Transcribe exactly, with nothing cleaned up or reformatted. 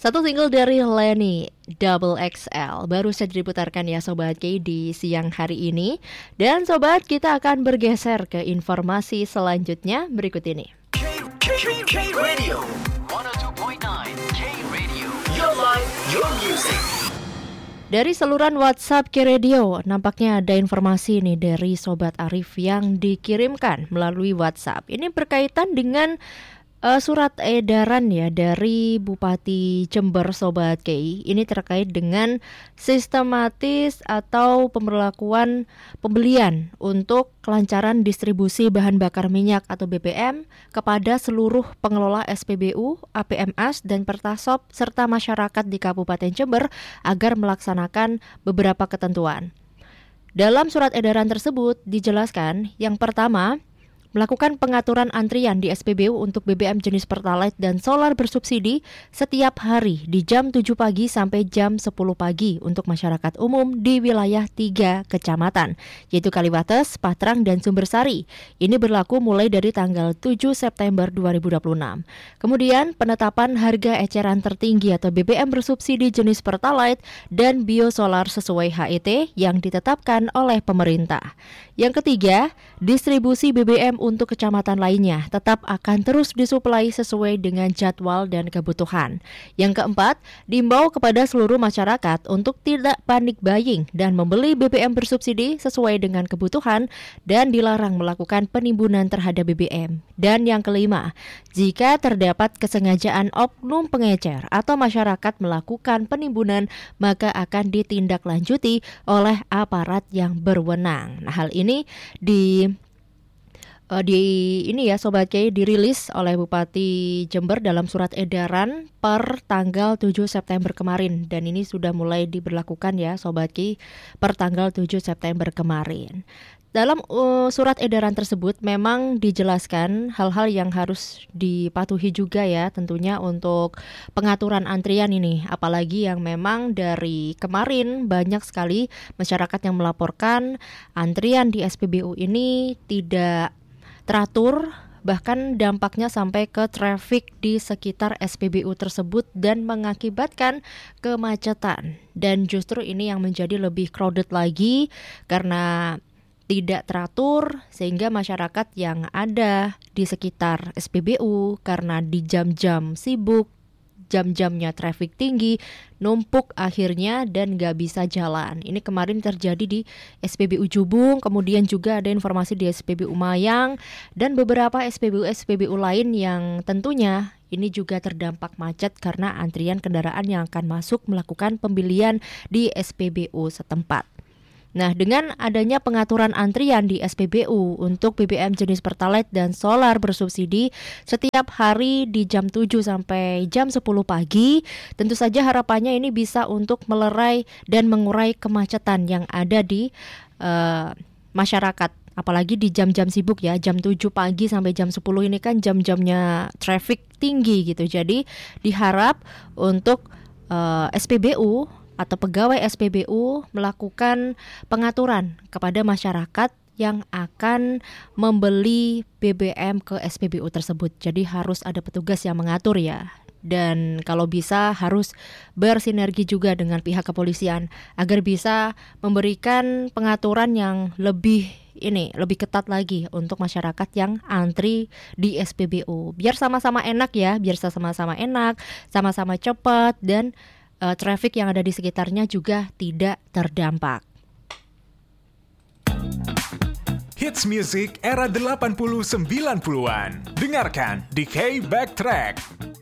Satu single dari Lenny, Double X L, baru saja diputarkan ya Sobat K di siang hari ini. Dan Sobat, kita akan bergeser ke informasi selanjutnya berikut ini. K, K, K Radio seratus dua koma sembilan K Radio, your life, your music. Dari saluran WhatsApp K Radio, nampaknya ada informasi nih dari Sobat Arif yang dikirimkan melalui WhatsApp. Ini berkaitan dengan Uh, surat edaran ya dari Bupati Jember Sobat K I. Ini terkait dengan sistematis atau pemberlakuan pembelian untuk kelancaran distribusi bahan bakar minyak atau B B M kepada seluruh pengelola S P B U, A P M S, dan Pertasop serta masyarakat di Kabupaten Jember agar melaksanakan beberapa ketentuan. Dalam surat edaran tersebut dijelaskan, yang pertama, melakukan pengaturan antrian di S P B U untuk B B M jenis Pertalite dan solar bersubsidi setiap hari di jam tujuh pagi sampai jam sepuluh pagi untuk masyarakat umum di wilayah tiga kecamatan, yaitu Kaliwates, Patrang, dan Sumbersari. Ini berlaku mulai dari tanggal tujuh September dua ribu dua puluh enam. Kemudian penetapan harga eceran tertinggi atau B B M bersubsidi jenis Pertalite dan biosolar sesuai H E T yang ditetapkan oleh pemerintah. Yang ketiga, distribusi B B M untuk kecamatan lainnya tetap akan terus disuplai sesuai dengan jadwal dan kebutuhan. Yang keempat, diimbau kepada seluruh masyarakat untuk tidak panik buying dan membeli B B M bersubsidi sesuai dengan kebutuhan dan dilarang melakukan penimbunan terhadap B B M. Dan yang kelima, jika terdapat kesengajaan oknum pengecer atau masyarakat melakukan penimbunan, maka akan ditindaklanjuti oleh aparat yang berwenang. Nah, hal ini di Uh, di ini ya Sobat K, dirilis oleh Bupati Jember dalam surat edaran per tanggal tujuh September kemarin, dan ini sudah mulai diberlakukan ya Sobat K per tanggal tujuh September kemarin. Dalam uh, surat edaran tersebut memang dijelaskan hal-hal yang harus dipatuhi juga ya tentunya untuk pengaturan antrian ini, apalagi yang memang dari kemarin banyak sekali masyarakat yang melaporkan antrian di S P B U ini tidak teratur, bahkan dampaknya sampai ke traffic di sekitar S P B U tersebut dan mengakibatkan kemacetan. Dan justru ini yang menjadi lebih crowded lagi karena tidak teratur, sehingga masyarakat yang ada di sekitar S P B U karena di jam-jam sibuk, jam-jamnya traffic tinggi, numpuk akhirnya dan gak bisa jalan. Ini kemarin terjadi di S P B U Jubung, kemudian juga ada informasi di S P B U Mayang, dan beberapa S P B U-S P B U lain yang tentunya ini juga terdampak macet karena antrian kendaraan yang akan masuk melakukan pembelian di S P B U setempat. Nah, dengan adanya pengaturan antrian di S P B U untuk B B M jenis Pertalite dan solar bersubsidi setiap hari di jam tujuh sampai jam sepuluh pagi, tentu saja harapannya ini bisa untuk melerai dan mengurai kemacetan yang ada di uh, masyarakat. Apalagi di jam-jam sibuk ya, jam tujuh pagi sampai jam sepuluh ini kan jam-jamnya traffic tinggi gitu. Jadi diharap untuk uh, S P B U atau pegawai S P B U melakukan pengaturan kepada masyarakat yang akan membeli B B M ke S P B U tersebut. Jadi harus ada petugas yang mengatur ya. Dan kalau bisa harus bersinergi juga dengan pihak kepolisian agar bisa memberikan pengaturan yang lebih ini lebih ketat lagi untuk masyarakat yang antri di S P B U. Biar sama-sama enak ya, biar sama-sama enak, sama-sama cepat, dan Uh, traffic yang ada di sekitarnya juga tidak terdampak. Hits music era delapan puluh sembilan puluhan. Dengarkan di K Backtrack.